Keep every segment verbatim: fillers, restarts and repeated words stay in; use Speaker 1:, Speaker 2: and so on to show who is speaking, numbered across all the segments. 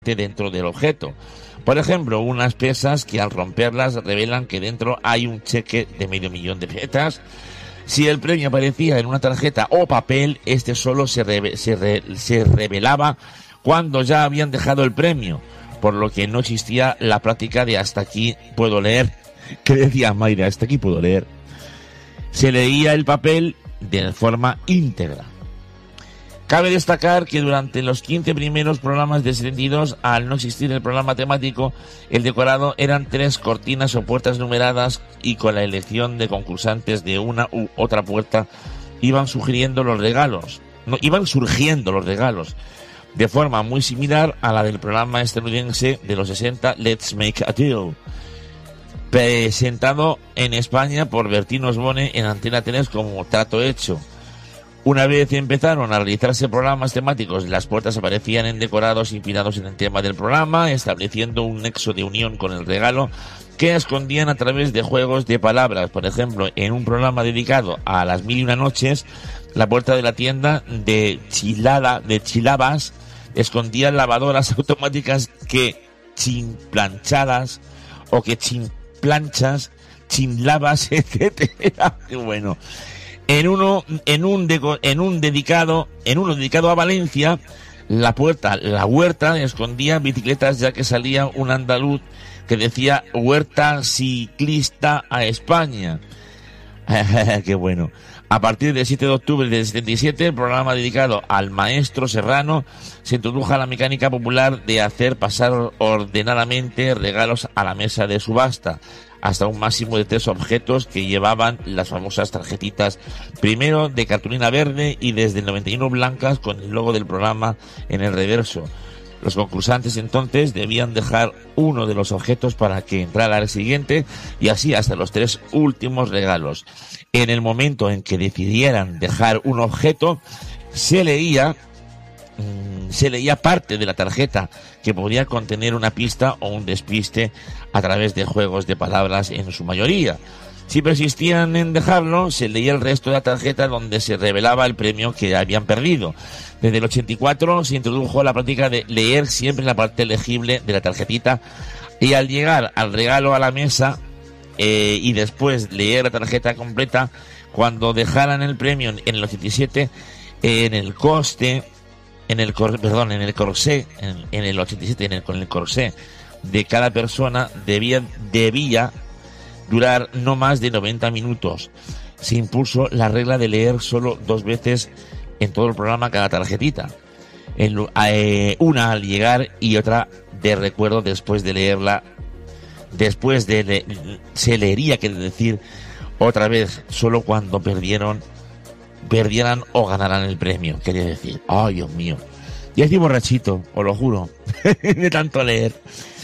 Speaker 1: dentro del objeto. Por ejemplo, unas pesas que al romperlas revelan que dentro hay un cheque de medio millón de pesetas. Si el premio aparecía en una tarjeta o papel, este solo se, re, se, re, se revelaba cuando ya habían dejado el premio, por lo que no existía la práctica de hasta aquí puedo leer. ¿Qué decía Mayra? Hasta aquí puedo leer. Se leía el papel de forma íntegra. Cabe destacar que durante los quince primeros programas de setenta y dos, al no existir el programa temático, el decorado eran tres cortinas o puertas numeradas y con la elección de concursantes de una u otra puerta iban sugiriendo los regalos, no, iban surgiendo los regalos, de forma muy similar a la del programa estadounidense de los sesenta, Let's Make a Deal, presentado en España por Bertín Osborne en Antena tres como Trato Hecho. Una vez empezaron a realizarse programas temáticos, las puertas aparecían en decorados inspirados en el tema del programa, estableciendo un nexo de unión con el regalo que escondían a través de juegos de palabras. Por ejemplo, en un programa dedicado a las mil y una noches, la puerta de la tienda de Chilada, de Chilabas, escondía lavadoras automáticas que chinplanchadas o que chinplanchas, chinlavas, etcétera. Qué bueno. En uno, en un, de, en un dedicado, en uno dedicado a Valencia, la puerta, la huerta, escondía bicicletas, ya que salía un andaluz que decía Huerta Ciclista a España. Qué bueno. A partir del siete de octubre del setenta y siete, el programa dedicado al maestro Serrano se introdujo a la mecánica popular de hacer pasar ordenadamente regalos a la mesa de subasta, hasta un máximo de tres objetos que llevaban las famosas tarjetitas, primero de cartulina verde y desde el noventa y uno blancas con el logo del programa en el reverso. Los concursantes entonces debían dejar uno de los objetos para que entrara el siguiente y así hasta los tres últimos regalos. En el momento en que decidieran dejar un objeto, se leía se leía parte de la tarjeta que podía contener una pista o un despiste a través de juegos de palabras en su mayoría. Si persistían en dejarlo, se leía el resto de la tarjeta donde se revelaba el premio que habían perdido. Desde el ochenta y cuatro se introdujo la práctica de leer siempre la parte legible de la tarjetita y al llegar al regalo a la mesa eh, y después leer la tarjeta completa, cuando dejaran el premio en el ochenta y siete, eh, en el coste en el cor, perdón, en el corsé, en, en el ochenta y siete, en el, con el corsé de cada persona debía, debía durar no más de noventa minutos. Se impuso la regla de leer solo dos veces en todo el programa cada tarjetita. En, eh, una al llegar y otra de recuerdo después de leerla. Después de le, se leería, quiere decir, otra vez solo cuando perdieron perdieran o ganaran el premio, quería decir. Ay, Dios mío. Ya estoy borrachito, os lo juro, de tanto leer.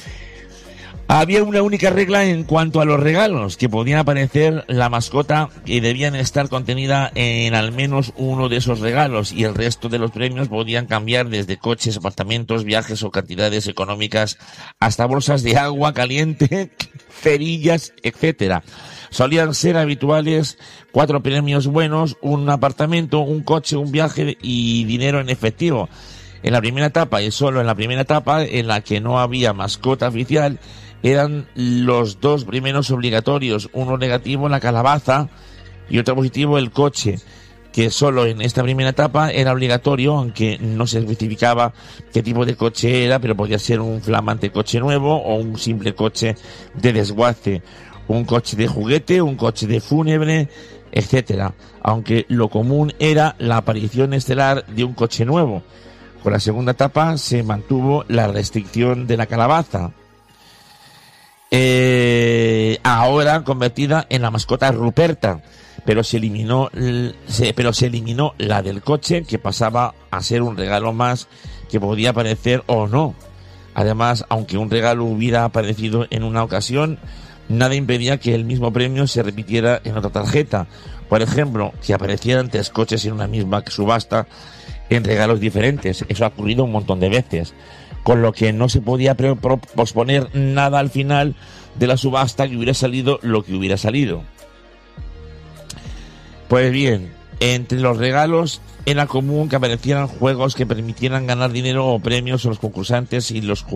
Speaker 1: Había una única regla en cuanto a los regalos, que podían aparecer la mascota y debían estar contenida en al menos uno de esos regalos, y el resto de los premios podían cambiar desde coches, apartamentos, viajes o cantidades económicas hasta bolsas de agua caliente, cerillas, etcétera. Solían ser habituales cuatro premios buenos, un apartamento, un coche, un viaje y dinero en efectivo. En la primera etapa, y solo en la primera etapa, en la que no había mascota oficial, eran los dos primeros obligatorios, uno negativo, la calabaza, y otro positivo, el coche, que solo en esta primera etapa era obligatorio, aunque no se especificaba qué tipo de coche era, pero podía ser un flamante coche nuevo o un simple coche de desguace, un coche de juguete, un coche de fúnebre, etcétera, aunque lo común era la aparición estelar de un coche nuevo. Con la segunda etapa se mantuvo la restricción de la calabaza, eh, ahora convertida en la mascota Ruperta, pero se eliminó, se, pero se eliminó la del coche, que pasaba a ser un regalo más que podía aparecer o no. Además, aunque un regalo hubiera aparecido en una ocasión, nada impedía que el mismo premio se repitiera en otra tarjeta. Por ejemplo, que aparecieran tres coches en una misma subasta en regalos diferentes. Eso ha ocurrido un montón de veces, con lo que no se podía pre- pro- posponer nada al final de la subasta, que hubiera salido lo que hubiera salido. Pues bien, Entre los regalos era común que aparecieran juegos que permitieran ganar dinero o premios a los concursantes y los